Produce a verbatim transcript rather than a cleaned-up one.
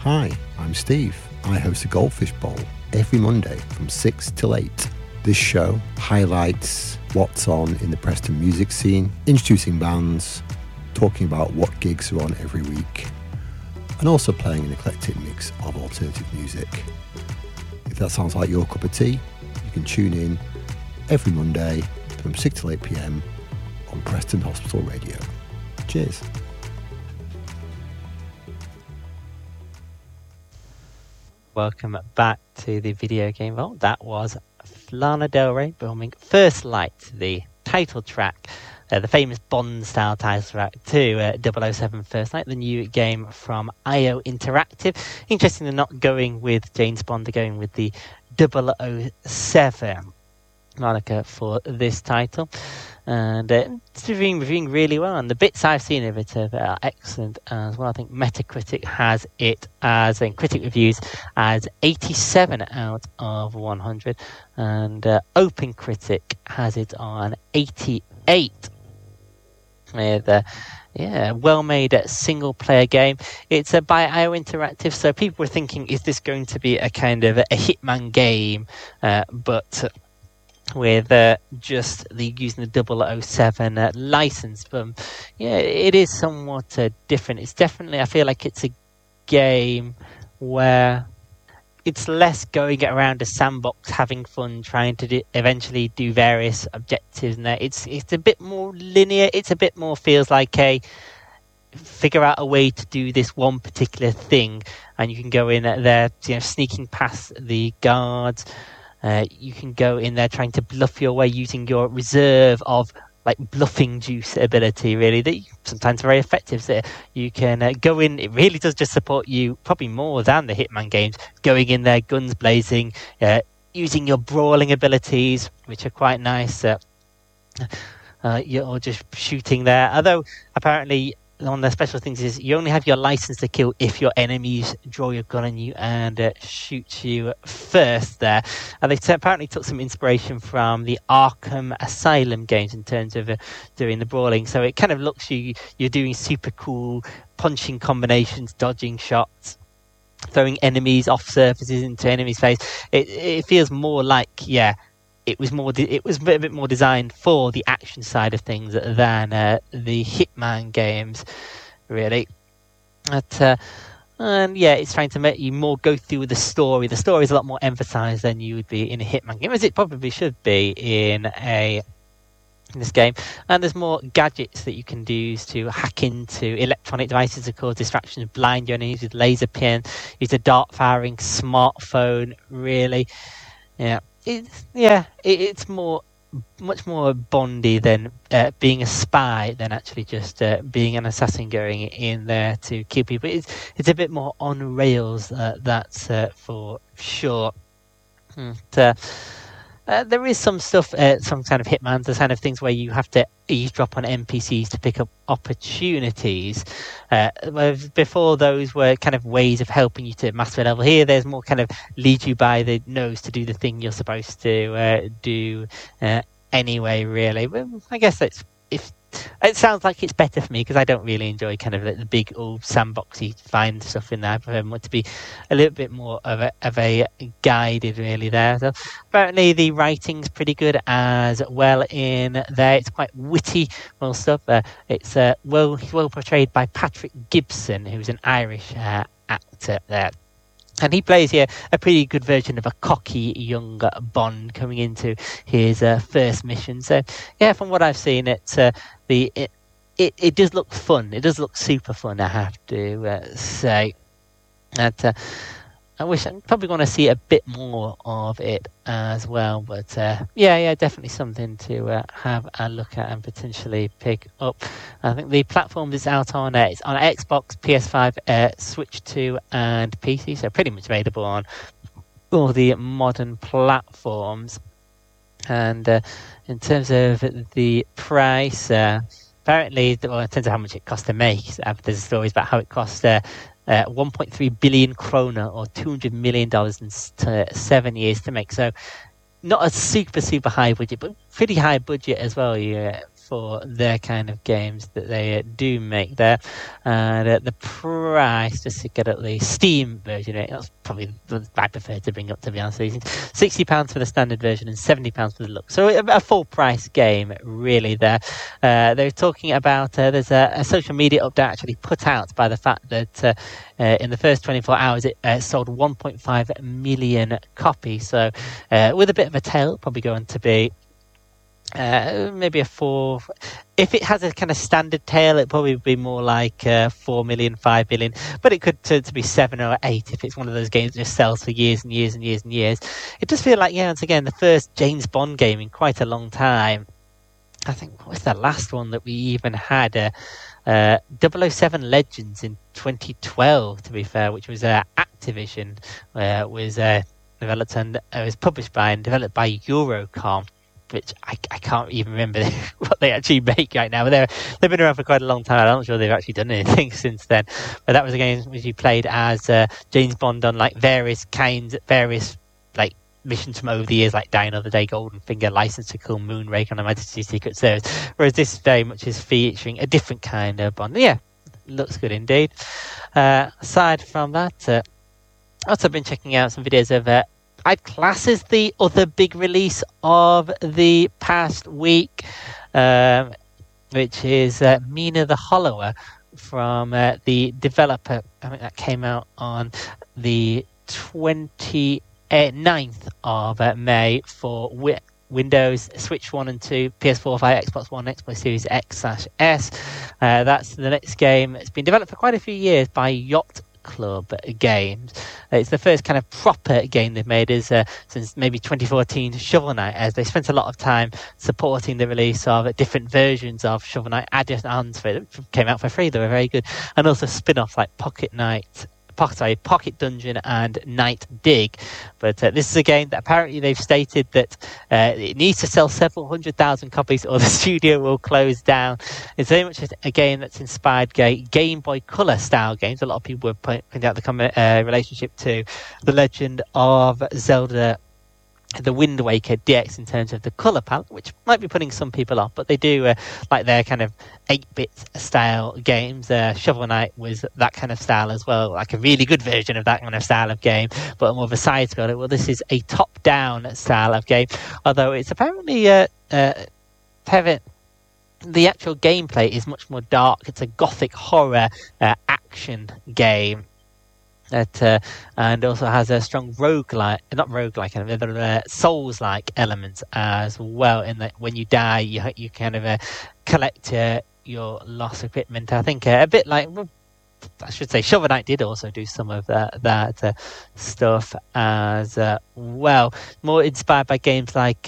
Hi, I'm Steve. I host a Goldfish Bowl every Monday from six till eight. This show highlights what's on in the Preston music scene, introducing bands, talking about what gigs are on every week, and also playing an eclectic mix of alternative music. If that sounds like your cup of tea, you can tune in every Monday from six till eight p.m. on Preston Hospital Radio. Cheers. Welcome back to the Video Game Vault. That was Lana Del Rey performing First Light, the title track, uh, the famous Bond-style title track to uh, double oh seven First Light, the new game from I O Interactive. Interesting, they're not going with James Bond, they're going with the double oh seven moniker for this title. And uh, it's reviewing, reviewing really well, and the bits I've seen of it are excellent as well. I think Metacritic has it as, in critic reviews, as eighty-seven out of one hundred, and uh, OpenCritic has it on eighty-eight. With uh, yeah, well-made uh, single-player game. It's uh, by I O Interactive, so people were thinking, is this going to be a kind of a, a Hitman game? Uh, but... Uh, with uh, just the using the double oh seven uh, license. But um, yeah, it is somewhat uh, different. It's definitely, I feel like it's a game where it's less going around a sandbox, having fun, trying to do, eventually do various objectives. And it's it's a bit more linear. It's a bit more feels like a figure out a way to do this one particular thing, and you can go in there, you know, sneaking past the guards. Uh, you can go in there trying to bluff your way using your reserve of like bluffing juice ability, really, that sometimes very effective. So you can uh, go in, it really does just support you, probably more than the Hitman games, going in there, guns blazing, uh, using your brawling abilities, which are quite nice. Uh, uh, you're just shooting there. Although, apparently, one of the special things is you only have your license to kill if your enemies draw your gun on you and uh, shoot you first there. And they t- apparently took some inspiration from the Arkham Asylum games in terms of uh, doing the brawling. So it kind of looks you you're doing super cool punching combinations, dodging shots, throwing enemies off surfaces into enemies' face. It it feels more like, yeah, It was more. De- it was a bit, a bit more designed for the action side of things than uh, the Hitman games, really. But, uh, and yeah, it's trying to make you more go through the story. The story is a lot more emphasised than you would be in a Hitman game, as it probably should be in a in this game. And there's more gadgets that you can use to hack into electronic devices to cause distractions, blind your enemies with laser pin, use a dart firing smartphone. Really, yeah. It's, yeah, it, it's more, much more Bondy than uh, being a spy than actually just uh, being an assassin going in there to kill people. It's, it's a bit more on rails, uh, that's uh, for sure. But, uh, uh, there is some stuff, uh, some kind of Hitman, the kind of things where you have to eavesdrop on N P Cs to pick up opportunities. Uh, before, those were kind of ways of helping you to master a level. Here, there's more kind of lead you by the nose to do the thing you're supposed to uh, do uh, anyway, really. But I guess that's, if it sounds like it's better for me because I don't really enjoy kind of the, the big old sandboxy find stuff in there. I prefer it to be a little bit more of a of a guided, really, there. So apparently the writing's pretty good as well in there. It's quite witty, well stuff. Uh, it's uh, well well portrayed by Patrick Gibson, who's an Irish uh, actor there. And he plays here a pretty good version of a cocky young Bond coming into his uh, first mission. So, yeah, from what I've seen, it uh, the it, it it does look fun. It does look super fun, I have to uh, say. And, uh, I wish I'm probably going to see a bit more of it as well. But uh, yeah, yeah, definitely something to uh, have a look at and potentially pick up. I think the platform is out on uh, it's on Xbox, P S five, uh, Switch two, and P C. So pretty much available on all the modern platforms. And uh, in terms of the price, uh, apparently, well, in terms of how much it costs to make, there's stories about how it costs. Uh, Uh, one point three billion kroner, or two hundred million dollars in uh, seven years to make. So not a super, super high budget, but pretty high budget as well. Yeah, for their kind of games that they uh, do make there. And uh, the price, just to get at the Steam version, right, that's probably what I prefer to bring up, to be honest with you. sixty pounds for the standard version and seventy pounds for the look. So a, a full price game, really, there. Uh, they're talking about, uh, there's a, a social media update actually put out by the fact that uh, uh, in the first twenty-four hours it uh, sold one point five million copies. So uh, with a bit of a tail, probably going to be Uh, maybe a four. If it has a kind of standard tail, it'd probably be more like uh, four million, five million. But it could turn to be seven or eight if it's one of those games that just sells for years and years and years and years. It does feel like, yeah, once again, the first James Bond game in quite a long time. I think, what was the last one that we even had? Uh, uh, double oh seven Legends in twenty twelve, to be fair, which was uh, Activision, uh, was uh, developed and uh, was published by and developed by Eurocom, which I, I can't even remember what they actually make right now. But they're, they've been around for quite a long time. I'm not sure they've actually done anything since then. But that was a game which you played as uh, James Bond on like various kinds, various like missions from over the years, like Die Another Day, Golden Finger, License to Kill, Moonraker, and Her Majesty's Secret Service. Whereas this very much is featuring a different kind of Bond. Yeah, looks good indeed. Uh, aside from that, uh, I've also been checking out some videos of uh, I'd class as the other big release of the past week, um, which is uh, Mina the Hollower from uh, the developer. I think that came out on the twenty-ninth of uh, May for wi- Windows, Switch one and two, P S four, five, Xbox One, Xbox Series X slash S. Uh, that's the next game. It's been developed for quite a few years by Yacht Club Games. Uh, it's the first kind of proper game they've made is uh, since maybe twenty fourteen Shovel Knight, as they spent a lot of time supporting the release of uh, different versions of Shovel Knight, add-ons for it, which came out for free. They were very good, and also spin-offs like Pocket Knight, Pocket, sorry, Pocket Dungeon and Night Dig. But uh, this is a game that apparently they've stated that uh, it needs to sell several hundred thousand copies or the studio will close down. It's very much a game that's inspired ga- Game Boy Color style games. A lot of people were pointing out the com- uh, relationship to The Legend of Zelda, the Wind Waker D X in terms of the colour palette, which might be putting some people off, but they do uh, like their kind of eight-bit style games. Uh, Shovel Knight was that kind of style as well, like a really good version of that kind of style of game, but more of a side-scroller. Well, this is a top-down style of game, although it's apparently uh, uh, having the actual gameplay is much more dark. It's a gothic horror uh, action game. That, uh, and also has a strong roguelike, not roguelike, uh, Souls-like elements as well, in that when you die, you you kind of uh, collect uh, your lost equipment. I think uh, a bit like, I should say, Shovel Knight did also do some of that, that uh, stuff as uh, well. More inspired by games like